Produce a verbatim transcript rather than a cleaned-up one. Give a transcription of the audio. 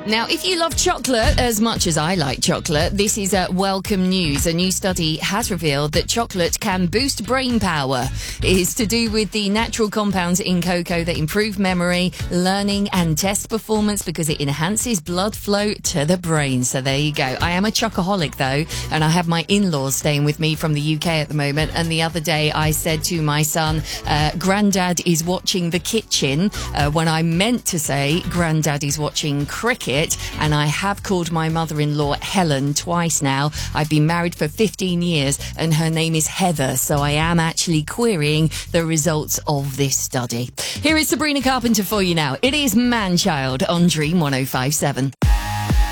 Now, if you love chocolate as much as I like chocolate, this is uh, welcome news. A new study has revealed that chocolate can boost brain power. It is to do with the natural compounds in cocoa that improve memory, learning and test performance because it enhances blood flow to the brain. So there you go. I am a chocoholic, though, and I have my in-laws staying with me from the U K at the moment. And the other day I said to my son, uh, Grandad is watching The Kitchen, uh, when I meant to say Grandad is watching cricket. And I have called my mother-in-law Helen twice now. I've been married for fifteen years and her name is Heather, so I am actually querying the results of this study. Here is Sabrina Carpenter for you now. It is Man-Child on Dream one oh five seven.